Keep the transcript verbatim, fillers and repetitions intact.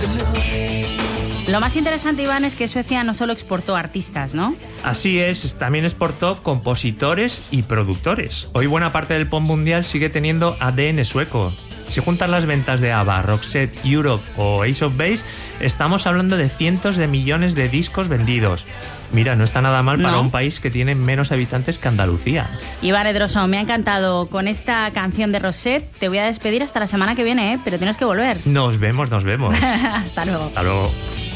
Lo más interesante, Iván, es que Suecia no solo exportó artistas, ¿no? Así es, también exportó compositores y productores. Hoy buena parte del pop mundial sigue teniendo A D N sueco. Si juntas las ventas de ABBA, Roxette, Europe o Ace of Base, estamos hablando de cientos de millones de discos vendidos. Mira, no está nada mal para No. un país que tiene menos habitantes que Andalucía. Iván Edroso, me ha encantado con esta canción de Roxette. Te voy a despedir hasta la semana que viene, ¿eh? Pero tienes que volver. Nos vemos, nos vemos. Hasta luego. Hasta luego.